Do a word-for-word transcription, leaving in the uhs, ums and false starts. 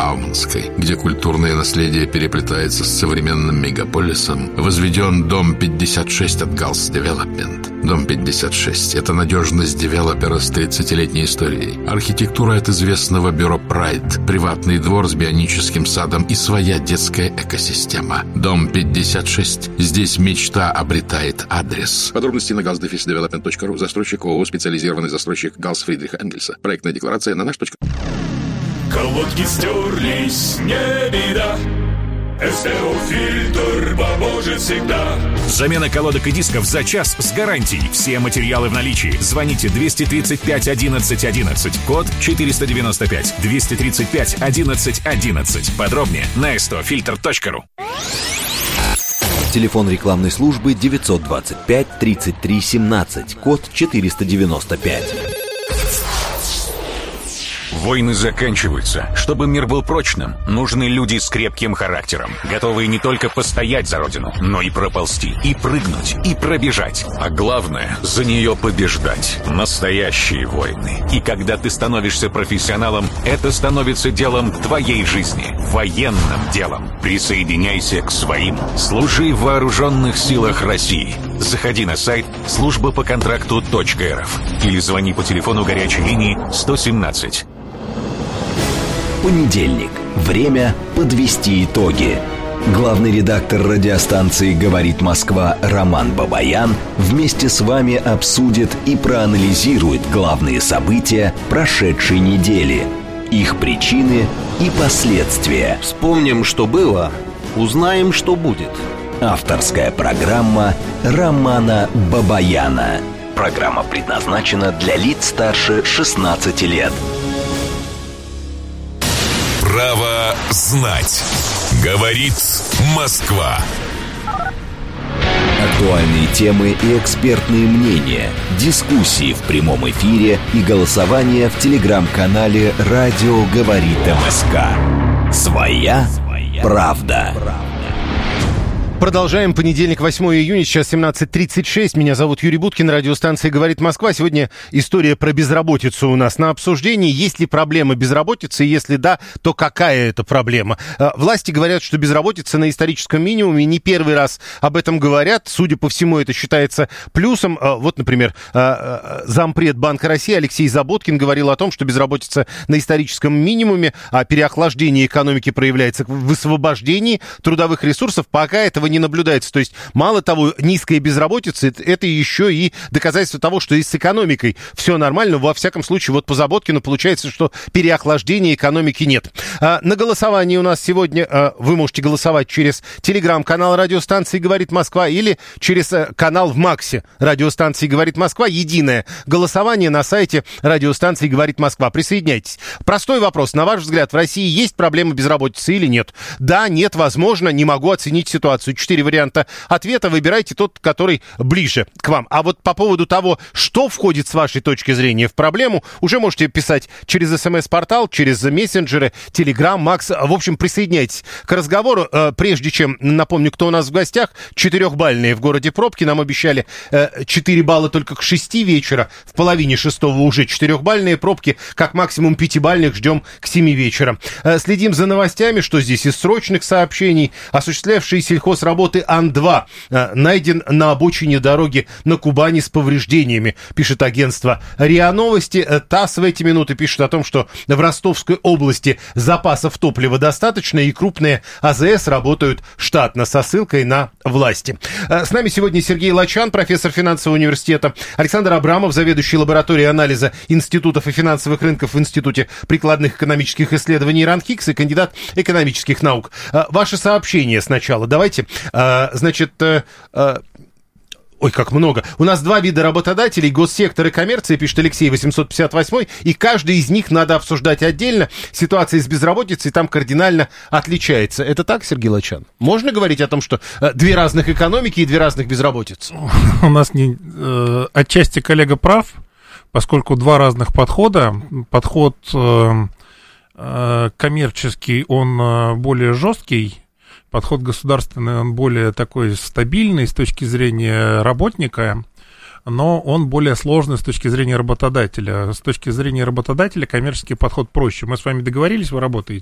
Ауманской, где культурное наследие переплетается с современным мегаполисом, возведен дом пятьдесят шесть от Галс Девелопмент. Дом пятьдесят шесть — это надежность девелопера с тридцатилетней историей. Архитектура от известного бюро Pride, приватный двор с бионическим садом и своя детская экосистема. Дом пятьдесят шесть. Здесь мечта обретает адрес. Подробности на галс дефис девелопмент точка ру. Застройщик ООО «Специализированный застройщик Галс Фридриха Энгельса». Проектная декларация на наш точка. Колодки стерлись, не беда. СТО-фильтр поможет всегда. Замена колодок и дисков за час с гарантией. Все материалы в наличии. Звоните двести тридцать пять одиннадцать одиннадцать. Код четыреста девяносто пять. двести тридцать пять одиннадцать одиннадцать. Подробнее на эс тэ о фильтр точка ру. Телефон рекламной службы девятьсот двадцать пять тридцать три семнадцать. Код четыреста девяносто пять. Войны заканчиваются. Чтобы мир был прочным, нужны люди с крепким характером, готовые не только постоять за родину, но и проползти, и прыгнуть, и пробежать. А главное, за нее побеждать. Настоящие войны. И когда ты становишься профессионалом, это становится делом твоей жизни. Военным делом. Присоединяйся к своим. Служи в вооруженных силах России. Заходи на сайт служба по контракту точка эр эф или звони по телефону горячей линии сто семнадцать. Понедельник. Время подвести итоги. Главный редактор радиостанции «Говорит Москва» Роман Бабаян вместе с вами обсудит и проанализирует главные события прошедшей недели, их причины и последствия. Вспомним, что было, узнаем, что будет. Авторская программа Романа Бабаяна. Программа предназначена для лиц старше шестнадцати лет. Право знать. Говорит Москва. Актуальные темы и экспертные мнения, дискуссии в прямом эфире и голосование в телеграм-канале «Радио говорит МСК». Своя правда. Продолжаем. Понедельник, восьмое июня, сейчас семнадцать тридцать шесть. Меня зовут Юрий Буткин, радиостанция «Говорит Москва». Сегодня история про безработицу у нас на обсуждении. Есть ли проблема безработицы? Если да, то какая это проблема? Власти говорят, что безработица на историческом минимуме. Не первый раз об этом говорят. Судя по всему, это считается плюсом. Вот, например, зампред Банка России Алексей Заботкин говорил о том, что безработица на историческом минимуме, а переохлаждение экономики проявляется в высвобождении трудовых ресурсов. Пока этого не наблюдается. То есть, мало того, низкая безработица, это еще и доказательство того, что и с экономикой все нормально. Во всяком случае, вот по Заботкину получается, что переохлаждения экономики нет. А, на голосовании у нас сегодня а, вы можете голосовать через телеграм-канал радиостанции «Говорит Москва» или через а, канал в Максе радиостанции «Говорит Москва». Единое голосование на сайте радиостанции «Говорит Москва». Присоединяйтесь. Простой вопрос. На ваш взгляд, в России есть проблема безработицы или нет? Да, нет, возможно, не могу оценить ситуацию. Четыре варианта ответа. Выбирайте тот, который ближе к вам. А вот по поводу того, что входит с вашей точки зрения в проблему, уже можете писать через смс-портал, через мессенджеры, Телеграм, Макс. В общем, присоединяйтесь к разговору. Прежде чем напомню, кто у нас в гостях, четырехбальные в городе пробки. Нам обещали четыре балла только к шести вечера. В половине шестого уже четырехбальные пробки. Как максимум пятибальных ждем к семи вечера. Следим за новостями, что здесь из срочных сообщений. Осуществлявший сельхозработы Ан два найден на обочине дороги на Кубани с повреждениями, пишет агентство РИА Новости. ТАСС в эти минуты пишет о том, что в Ростовской области запасов топлива достаточно и крупные а зэ эс работают штатно, со ссылкой на власти. С нами сегодня Сергей Лачан, профессор финансового университета, Александр Абрамов, заведующий лабораторией анализа институтов и финансовых рынков в Институте прикладных экономических исследований РАНХИКС и кандидат экономических наук. Ваше сообщение сначала. Давайте, значит, ой, как много. У нас два вида работодателей, госсектор и коммерция, пишет Алексей, восемьсот пятьдесят восемь, и каждый из них надо обсуждать отдельно. Ситуация с безработицей там кардинально отличается. Это так, Сергей Лачан? Можно говорить о том, что две разных экономики и две разных безработицы? У нас не, э, отчасти коллега прав, поскольку два разных подхода. Подход э, э, коммерческий, он э, более жесткий. Подход государственный, он более такой стабильный с точки зрения работника, но он более сложный с точки зрения работодателя. С точки зрения работодателя коммерческий подход проще. Мы с вами договорились, вы работаете,